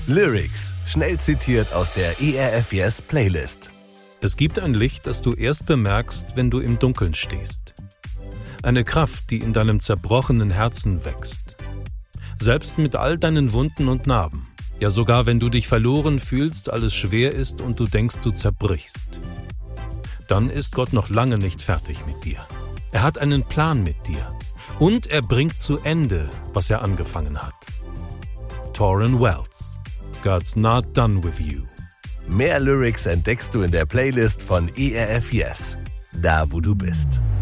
Lyrics, schnell zitiert aus der ERF Yes Playlist. Es gibt ein Licht, das du erst bemerkst, wenn du im Dunkeln stehst. Eine Kraft, die in deinem zerbrochenen Herzen wächst. Selbst mit all deinen Wunden und Narben. Ja, sogar wenn du dich verloren fühlst, alles schwer ist und du denkst, du zerbrichst. Dann ist Gott noch lange nicht fertig mit dir. Er hat einen Plan mit dir. Und er bringt zu Ende, was er angefangen hat. Tauren Wells. God's not done with you. Mehr Lyrics entdeckst du in der Playlist von ERF Yes, da wo du bist.